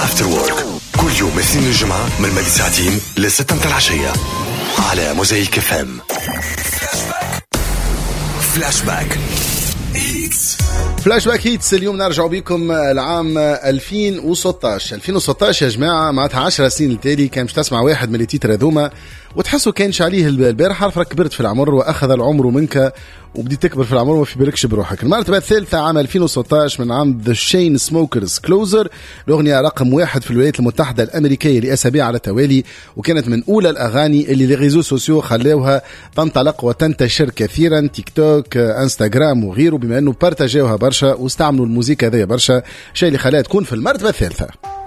افتر وورك كل يوم اثنين الجمعة من مدى ساعتين ل6 متاع العشية على موزايك اف ام. فلاش باك هيتس. اليوم نرجع بكم العام 2016 يا جماعة، معناتها 10 سنين التالي كان مش تسمع واحد من اللي تيتر هذوما وتحسوا كانش عليه البارح، عرف كبرت في العمر واخذ العمر منك وبديت تكبر في العمر وما في بالكش بروحك. المرتبة الثالثة عام 2016 من عام The Chain Smokers Closer، الأغنية رقم 1 في الولايات المتحدة الأمريكية لأسابيع على التوالي، وكانت من أولى الأغاني اللي الريزو سوسيو خلاوها تنطلق وتنتشر كثيرا، تيك توك، انستغرام وغيره، بما أنه بارتاجوها برشا واستعملوا الموسيقى هذه برشا، شيء اللي خلاها تكون في المرتبة الثالثة.